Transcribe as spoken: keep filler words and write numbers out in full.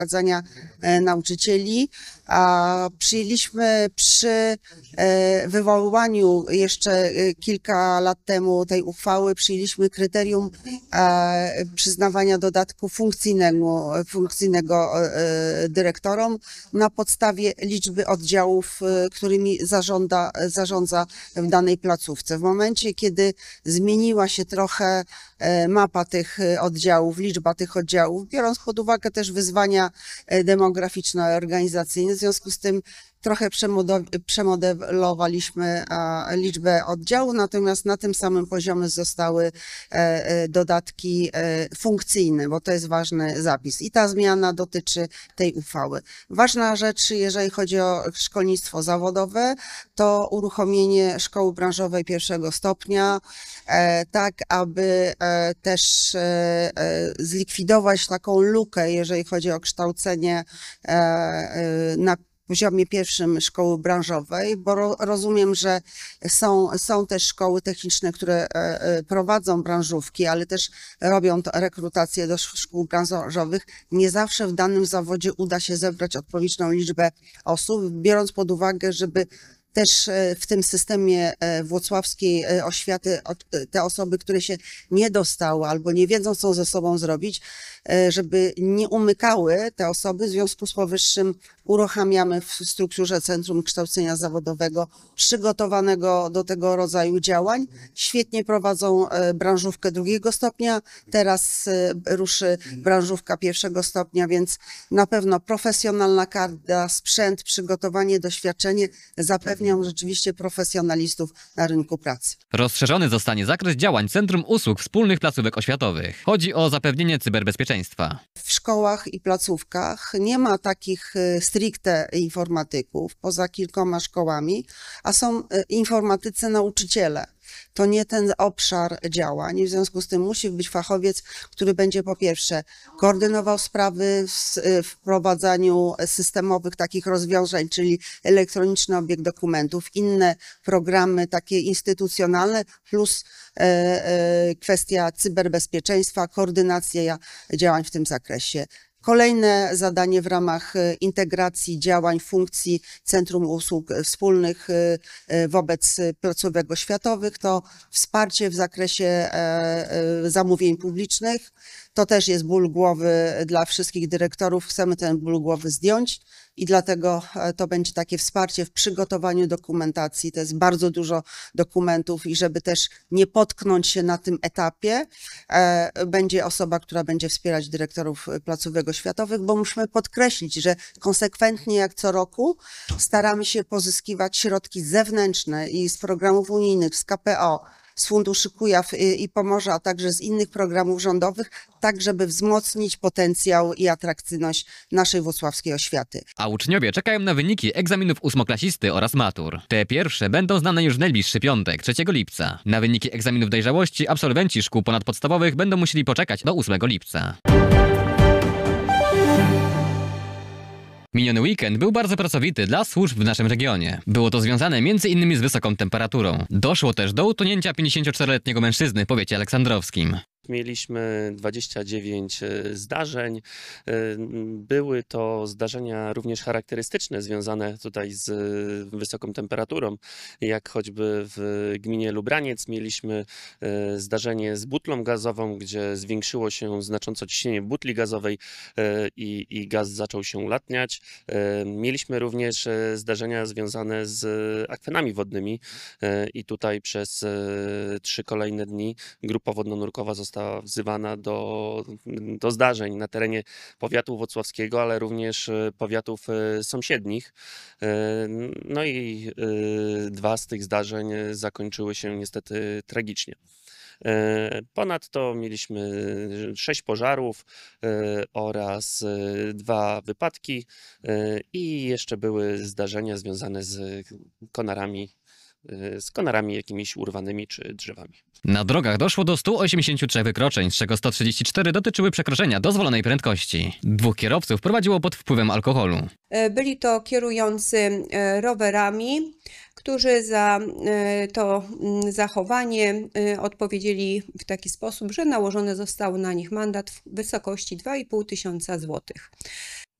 wynagradzania nauczycieli. A przyjęliśmy przy wywoływaniu jeszcze kilka lat temu tej uchwały, przyjęliśmy kryterium przyznawania dodatku funkcyjnego, funkcyjnego dyrektorom na podstawie liczby oddziałów, którymi zarządza, zarządza w danej placówce. W momencie, kiedy zmieniła się trochę mapa tych oddziałów, liczba tych oddziałów, biorąc pod uwagę też wyzwania demograficzne, organizacyjne, w związku z tym trochę przemodelowaliśmy liczbę oddziałów, natomiast na tym samym poziomie zostały dodatki funkcyjne, bo to jest ważny zapis. I ta zmiana dotyczy tej uchwały. Ważna rzecz, jeżeli chodzi o szkolnictwo zawodowe, to uruchomienie szkoły branżowej pierwszego stopnia, tak aby też zlikwidować taką lukę, jeżeli chodzi o kształcenie na poziomie pierwszym szkoły branżowej, bo ro, rozumiem, że są, są też szkoły techniczne, które e, prowadzą branżówki, ale też robią rekrutację do szkół branżowych. Nie zawsze w danym zawodzie uda się zebrać odpowiednią liczbę osób, biorąc pod uwagę, żeby też w tym systemie włocławskiej oświaty te osoby, które się nie dostały albo nie wiedzą, co ze sobą zrobić, żeby nie umykały te osoby. W związku z powyższym uruchamiamy w strukturze Centrum Kształcenia Zawodowego przygotowanego do tego rodzaju działań. Świetnie prowadzą branżówkę drugiego stopnia, teraz ruszy branżówka pierwszego stopnia, więc na pewno profesjonalna kadra, sprzęt, przygotowanie, doświadczenie zapewnią rzeczywiście profesjonalistów na rynku pracy. Rozszerzony zostanie zakres działań Centrum Usług Wspólnych Placówek Oświatowych. Chodzi o zapewnienie cyberbezpieczeństwa. W szkołach i placówkach nie ma takich stricte informatyków, poza kilkoma szkołami, a są informatycy nauczyciele. To nie ten obszar działań, w związku z tym musi być fachowiec, który będzie po pierwsze koordynował sprawy w wprowadzaniu systemowych takich rozwiązań, czyli elektroniczny obieg dokumentów, inne programy takie instytucjonalne, plus e, e, kwestia cyberbezpieczeństwa, koordynacja działań w tym zakresie. Kolejne zadanie w ramach integracji działań, funkcji Centrum Usług Wspólnych wobec placówek oświatowych to wsparcie w zakresie zamówień publicznych. To też jest ból głowy dla wszystkich dyrektorów. Chcemy ten ból głowy zdjąć i dlatego to będzie takie wsparcie w przygotowaniu dokumentacji. To jest bardzo dużo dokumentów i żeby też nie potknąć się na tym etapie, będzie osoba, która będzie wspierać dyrektorów placówek oświatowych, bo musimy podkreślić, że konsekwentnie jak co roku staramy się pozyskiwać środki zewnętrzne i z programów unijnych, z K P O, z Funduszy Kujaw i Pomorza, a także z innych programów rządowych, tak żeby wzmocnić potencjał i atrakcyjność naszej włocławskiej oświaty. A uczniowie czekają na wyniki egzaminów ósmoklasisty oraz matur. Te pierwsze będą znane już w najbliższy piątek, trzeciego lipca. Na wyniki egzaminów dojrzałości absolwenci szkół ponadpodstawowych będą musieli poczekać do ósmego lipca. Miniony weekend był bardzo pracowity dla służb w naszym regionie. Było to związane między innymi z wysoką temperaturą. Doszło też do utonięcia pięćdziesięcioczteroletniego mężczyzny w powiecie aleksandrowskim. Mieliśmy dwadzieścia dziewięć zdarzeń. Były to zdarzenia również charakterystyczne, związane tutaj z wysoką temperaturą, jak choćby w gminie Lubraniec mieliśmy zdarzenie z butlą gazową, gdzie zwiększyło się znacząco ciśnienie butli gazowej i, i gaz zaczął się ulatniać. Mieliśmy również zdarzenia związane z akwenami wodnymi i tutaj przez trzy kolejne dni grupa wodno-nurkowa została została wzywana do, do zdarzeń na terenie powiatu włocławskiego, ale również powiatów sąsiednich. No i dwa z tych zdarzeń zakończyły się niestety tragicznie. Ponadto mieliśmy sześć pożarów oraz dwa wypadki i jeszcze były zdarzenia związane z konarami z konarami jakimiś urwanymi czy drzewami. Na drogach doszło do stu osiemdziesięciu trzech wykroczeń, z czego sto trzydzieści cztery dotyczyły przekroczenia dozwolonej prędkości. Dwóch kierowców prowadziło pod wpływem alkoholu. Byli to kierujący rowerami, którzy za to zachowanie odpowiedzieli w taki sposób, że nałożony został na nich mandat w wysokości dwa i pół tysiąca złotych.